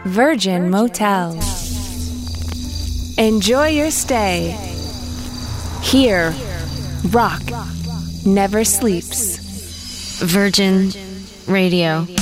Virgin Motel. Enjoy your stay. Here, rock never sleeps. Virgin Radio.